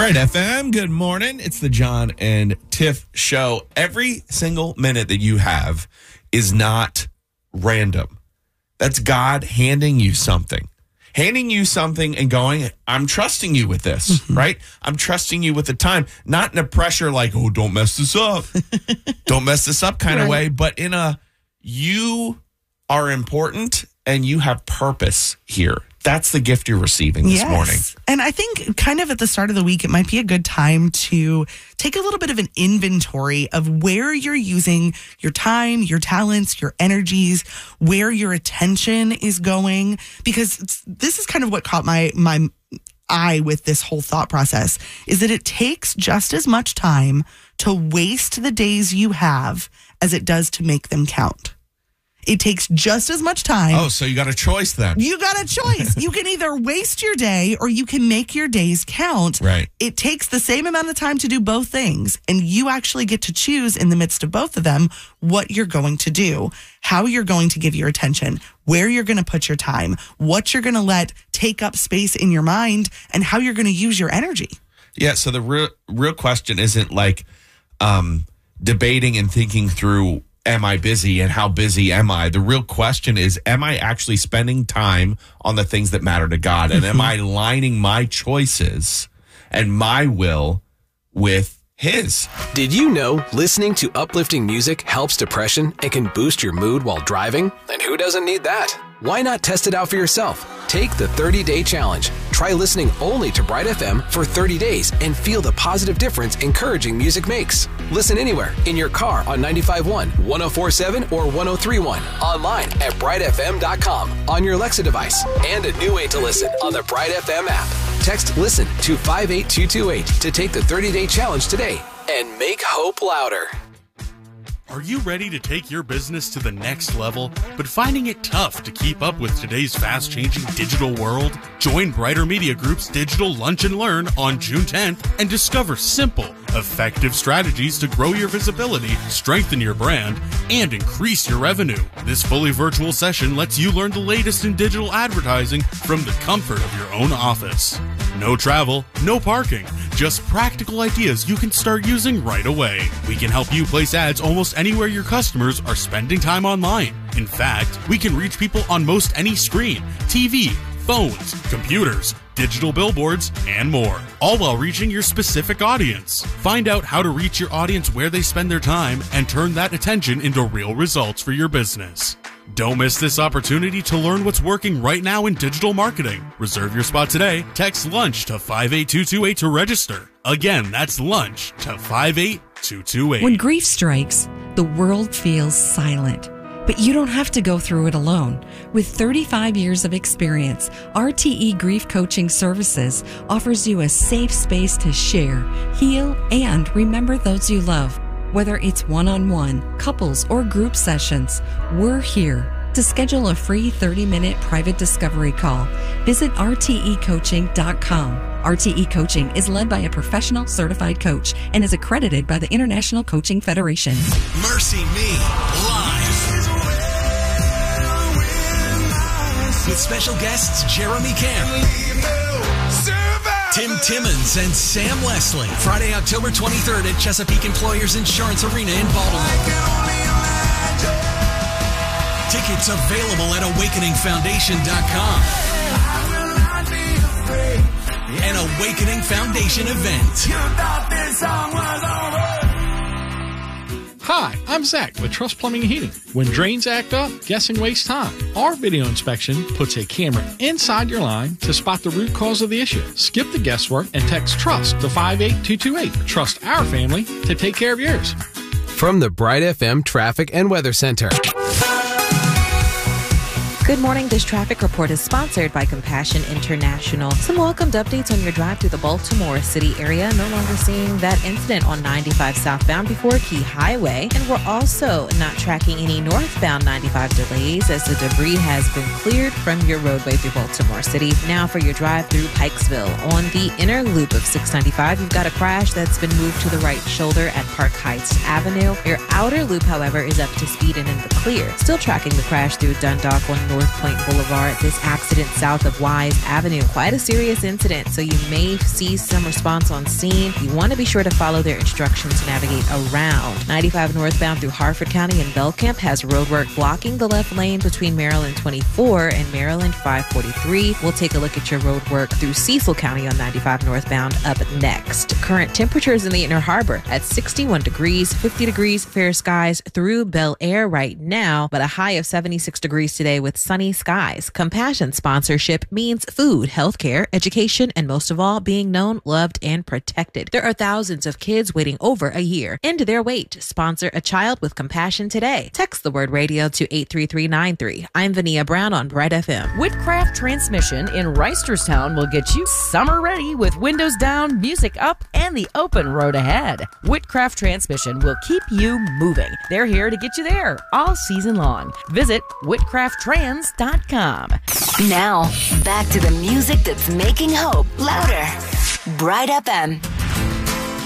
Bright FM, good morning. It's the John and Tiff show. Every single minute that you have is not random. That's God handing you something. Handing you something and going, I'm trusting you with this, right? I'm trusting you with the time. Not in a pressure like, oh, don't mess this up. Don't mess this up kind of way, but in a, you are important and you have purpose here. That's the gift you're receiving this morning. And I think kind of at the start of the week, it might be a good time to take a little bit of an inventory of where you're using your time, your talents, your energies, where your attention is going. Because this is kind of what caught my eye with this whole thought process, is that it takes just as much time to waste the days you have as it does to make them count. It takes just as much time. Oh, so you got a choice then. You got a choice. You can either waste your day or you can make your days count. Right. It takes the same amount of time to do both things. And you actually get to choose in the midst of both of them what you're going to do, how you're going to give your attention, where you're going to put your time, what you're going to let take up space in your mind, and how you're going to use your energy. Yeah. So the real question isn't like debating and thinking through, am I busy and how busy am I? The real question is, am I actually spending time on the things that matter to God? And am I aligning my choices and my will with His? Did you know listening to uplifting music helps depression and can boost your mood while driving? And who doesn't need that? Why not test it out for yourself? Take the 30-day challenge. Try listening only to Bright FM for 30 days and feel the positive difference encouraging music makes. Listen anywhere, in your car on 95.1, 104.7, or 103.1. Online at brightfm.com, on your Alexa device, and a new way to listen on the Bright FM app. Text LISTEN to 58228 to take the 30-day challenge today and make hope louder. Are you ready to take your business to the next level, but finding it tough to keep up with today's fast-changing digital world? Join Brighter Media Group's Digital Lunch and Learn on June 10th and discover simple, effective strategies to grow your visibility, strengthen your brand, and increase your revenue. This fully virtual session lets you learn the latest in digital advertising from the comfort of your own office. No travel, no parking, just practical ideas you can start using right away. We can help you place ads almost anywhere your customers are spending time online. In fact, we can reach people on most any screen, TV, phones, computers, digital billboards, and more, all while reaching your specific audience. Find out how to reach your audience where they spend their time and turn that attention into real results for your business. Don't miss this opportunity to learn what's working right now in digital marketing. Reserve your spot today. Text LUNCH to 58228 to register. Again, that's LUNCH to 58228. When grief strikes, the world feels silent. But you don't have to go through it alone. With 35 years of experience, RTE Grief Coaching Services offers you a safe space to share, heal, and remember those you love. Whether it's one-on-one, couples, or group sessions, we're here. To schedule a free 30-minute private discovery call, visit rtecoaching.com. RTE Coaching is led by a professional certified coach and is accredited by the International Coaching Federation. Mercy Me, live. With special guests Jeremy Camp, Tim Timmons, and Sam Leslie. Friday, October 23rd at Chesapeake Employers Insurance Arena in Baltimore. Tickets available at awakeningfoundation.com. An Awakening Foundation event. Hi, I'm Zach with Trust Plumbing and Heating. When drains act up, guessing wastes time. Our video inspection puts a camera inside your line to spot the root cause of the issue. Skip the guesswork and text TRUST to 58228. Trust our family to take care of yours. From the Bright FM Traffic and Weather Center. Good morning. This traffic report is sponsored by Compassion International. Some welcomed updates on your drive through the Baltimore City area. No longer seeing that incident on 95 southbound before Key Highway. And we're also not tracking any northbound 95 delays as the debris has been cleared from your roadway through Baltimore City. Now for your drive through Pikesville. On the inner loop of 695, you've got a crash that's been moved to the right shoulder at Park Heights Avenue. Your outer loop, however, is up to speed and in the clear. Still tracking the crash through Dundalk on North Point Boulevard. This accident south of Wise Avenue. Quite a serious incident, so you may see some response on scene. You want to be sure to follow their instructions to navigate around. 95 northbound through Harford County and Belcamp has roadwork blocking the left lane between Maryland 24 and Maryland 543. We'll take a look at your roadwork through Cecil County on 95 northbound up next. Current temperatures in the Inner Harbor at 61 degrees, 50 degrees, fair skies through Bel Air right now, but a high of 76 degrees today with sunny skies. Compassion sponsorship means food, healthcare, education, and most of all, being known, loved, and protected. There are thousands of kids waiting over a year into their wait. Sponsor a child with compassion today. Text the word radio to 83393. I'm Vania Brown on Bright FM. Whitcraft Transmission in Reisterstown will get you summer ready with windows down, music up, and the open road ahead. Whitcraft Transmission will keep you moving. They're here to get you there all season long. Visit whitcrafttrans.com. Now, back to the music that's making hope louder. Bright FM.